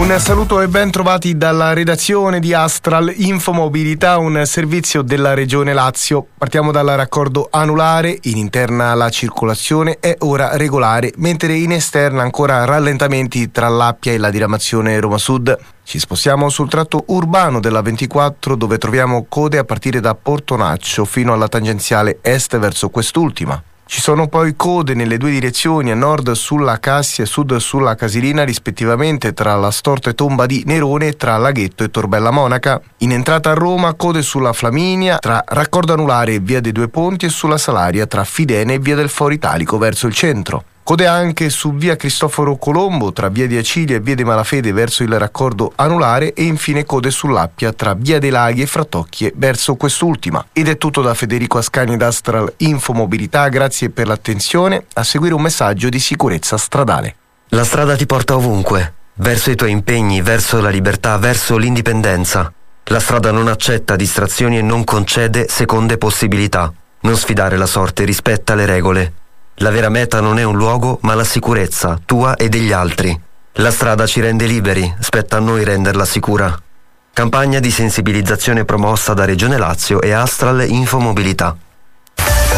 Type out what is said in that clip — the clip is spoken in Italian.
Un saluto e ben trovati dalla redazione di Astral Infomobilità, un servizio della Regione Lazio. Partiamo dal raccordo anulare. In interna la circolazione è ora regolare, mentre in esterna ancora rallentamenti tra l'Appia e la diramazione Roma Sud. Ci spostiamo sul tratto urbano della 24, dove troviamo code a partire da Portonaccio fino alla tangenziale est verso quest'ultima. Ci sono poi code nelle due direzioni, a nord sulla Cassia e sud sulla Casilina, rispettivamente tra la Storta e Tomba di Nerone e tra Laghetto e Torbella Monaca. In entrata a Roma, code sulla Flaminia, tra raccordo anulare e via dei Due Ponti, e sulla Salaria tra Fidene e via del Foro Italico verso il centro. Code anche su via Cristoforo Colombo tra via di Acilia e via di Malafede verso il raccordo anulare, e infine code sull'Appia tra via dei Laghi e Frattocchie verso quest'ultima. Ed è tutto da Federico Ascani ed Astral Infomobilità, grazie per l'attenzione. A seguire un messaggio di sicurezza stradale. La strada ti porta ovunque, verso i tuoi impegni, verso la libertà, verso l'indipendenza. La strada non accetta distrazioni e non concede seconde possibilità. Non sfidare la sorte, rispetta le regole. La vera meta non è un luogo, ma la sicurezza, tua e degli altri. La strada ci rende liberi, spetta a noi renderla sicura. Campagna di sensibilizzazione promossa da Regione Lazio e Astral Infomobilità.